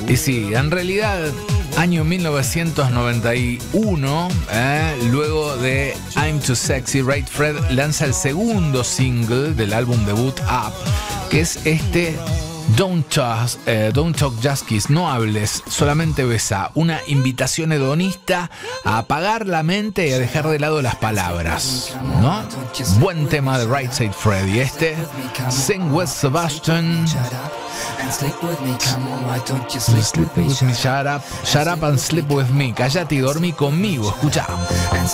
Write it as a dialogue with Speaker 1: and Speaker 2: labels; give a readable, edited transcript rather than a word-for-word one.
Speaker 1: Y sí, en realidad, año 1991, luego de I'm Too Sexy, Right Fred lanza el segundo single del álbum debut Up, que es este Don't Talk Just Kiss, no hables, solamente besa. Una invitación hedonista a apagar la mente y a dejar de lado las palabras, ¿no? Buen tema de Right Said Fred. Y este, Sing with Sebastian. Sleep with me, shut up and sleep with me. Cállate y dormí conmigo, escucha.